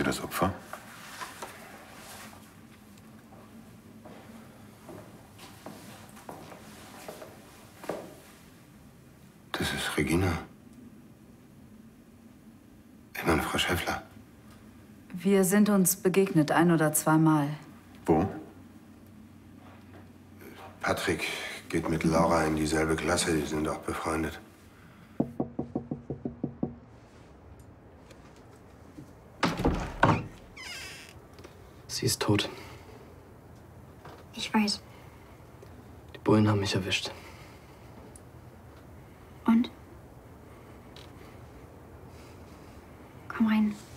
das Opfer? Das ist Regina. Ich meine, Frau Schäffler. Wir sind uns begegnet, 1- oder zweimal. Wo? Patrick geht mit Laura in dieselbe Klasse. Die sind auch befreundet. Sie ist tot. Ich weiß. Die Bullen haben mich erwischt. Und? Komm rein.